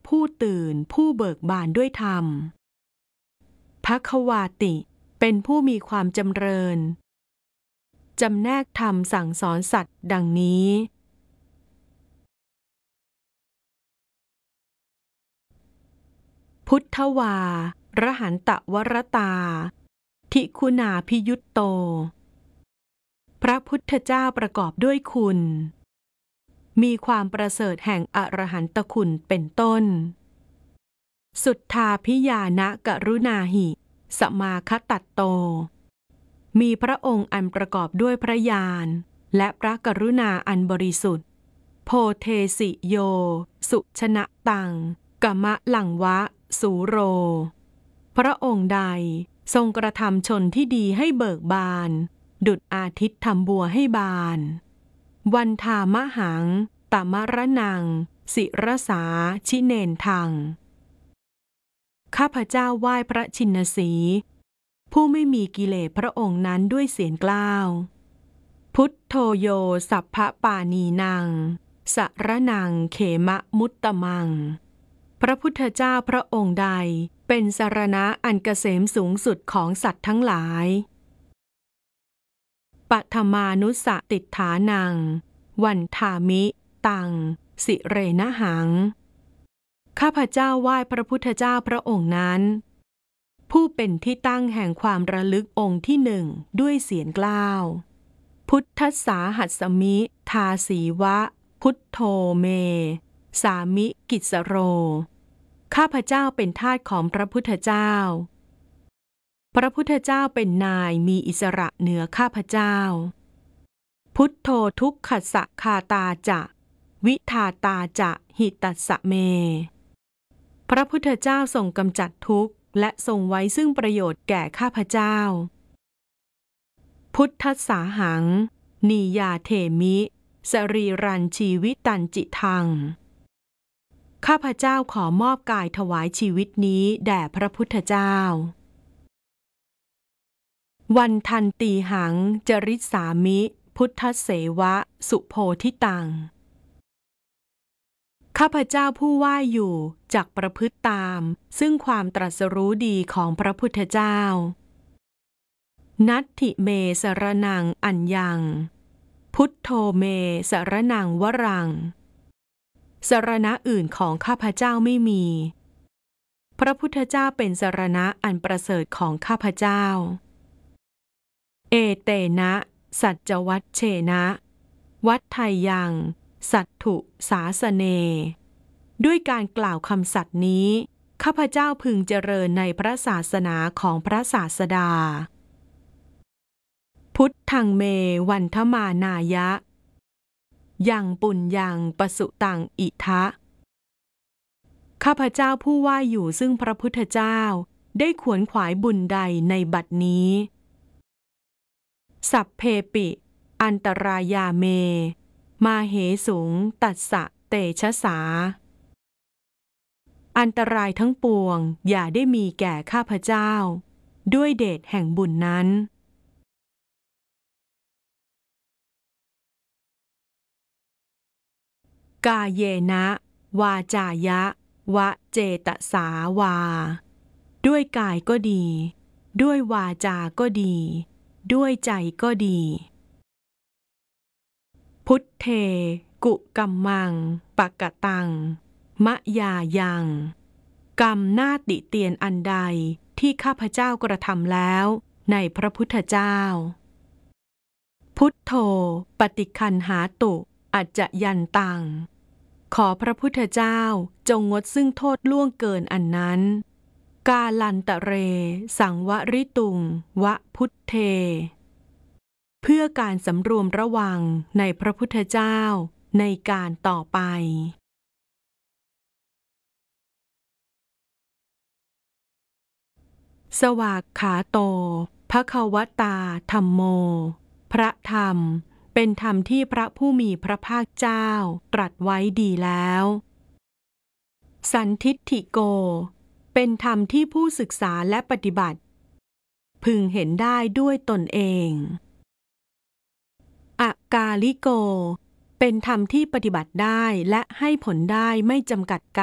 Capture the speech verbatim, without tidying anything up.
ผู้ตื่นผู้เบิกบานด้วยธรรมภควาติเป็นผู้มีความจำเริญจำแนกธรรมสั่งสอนสัตว์ดังนี้พุทธวารหันตวรตาทิคุณาภิยุตโตพระพุทธเจ้าประกอบด้วยคุณมีความประเสริฐแห่งอรหันตคุณเป็นต้นสุทธาภิญาณกรุณาหิสมาคตัตโตมีพระองค์อันประกอบด้วยพระญาณและพระกรุณาอันบริสุทธิ์โพเทสิโยสุชนะตังกมะลังวะสูโรพระองค์ใดทรงกระทำชนที่ดีให้เบิกบานดุจอาทิตย์ทำบัวให้บานวันทามหังตมรนังศิรสาชิเนนทังข้าพเจ้าไหว้พระชินสีผู้ไม่มีกิเลสพระองค์นั้นด้วยเสียงกล้าวพุทโธโยสัพพปานีนังสรนังเขมะมุตตมังพระพุทธเจ้าพระองค์ใดเป็นสรณะอันเกษมสูงสุดของสัตว์ทั้งหลายปัทมานุสติฐานังวันทามิตังสิเรนหังข้าพเจ้าไหว้พระพุทธเจ้าพระองค์นั้นผู้เป็นที่ตั้งแห่งความระลึกองค์ที่หนึ่งด้วยเสียงกล้าวพุทธัสสาหัสสมิทาสีวะพุทโธเมสามิกิสโรข้าพเจ้าเป็นทาสของพระพุทธเจ้าพระพุทธเจ้าเป็นนายมีอิสระเหนือข้าพเจ้าพุทโธทุกขัสสะคาตาจะวิทาตาจะหิตัสสะเมพระพุทธเจ้าทรงกำจัดทุกข์และทรงไว้ซึ่งประโยชน์แก่ข้าพเจ้าพุทธัสสาหังนียาเทมิสรีรันชีวิตันจิทังข้าพเจ้าขอมอบกายถวายชีวิตนี้แด่พระพุทธเจ้าวันทันตีหังจริสามิพุทธเสวะสุโพธิตังข้าพเจ้าผู้ไหว้อยู่จักประพฤติตามซึ่งความตรัสรู้ดีของพระพุทธเจ้านัตถิเมสรนังอัญญังพุทโธเมสรนังวรังสรณะอื่นของข้าพเจ้าไม่มีพระพุทธเจ้าเป็นสรณะอันประเสริฐของข้าพเจ้าเอเตนะสัจวัชเชนะวัฏไทยังสัตถุสาสเนด้วยการกล่าวคำสัตย์นี้ข้าพเจ้าพึงเจริญในพระศาสนาของพระศาสดาพุทธังเมวันทมานายะยังปุญญังปสุตังอิทะข้าพเจ้าผู้ว่าอยู่ซึ่งพระพุทธเจ้าได้ขวนขวายบุญใดในบัดนี้สัพเพปิอันตรายาเมมาเหสุงตัสสะเตชะสาอันตรายทั้งปวงอย่าได้มีแก่ข้าพเจ้าด้วยเดชแห่งบุญนั้นกาเยนะวาจายะวะเจตสาวาด้วยกายก็ดีด้วยวาจาก็ดีด้วยใจก็ดีพุทเทกุกัมมังปะกะตังมะยายังกรรมน่าติเตียนอันใดที่ข้าพเจ้ากระทำแล้วในพระพุทธเจ้าพุทโธปฏิคันหาตุอัจจยันตังขอพระพุทธเจ้าจงงดซึ่งโทษล่วงเกินอันนั้นกาลันตะเรสังวริตุงวะพุทเทเพื่อการสำรวมระวังในพระพุทธเจ้าในการต่อไปสวากขาโตภควตาธัมโมพระธรรมเป็นธรรมที่พระผู้มีพระภาคเจ้าตรัสไว้ดีแล้วสันทิฏฐิโกเป็นธรรมที่ผู้ศึกษาและปฏิบัติพึงเห็นได้ด้วยตนเองอากาลิโกเป็นธรรมที่ปฏิบัติได้และให้ผลได้ไม่จำกัดการ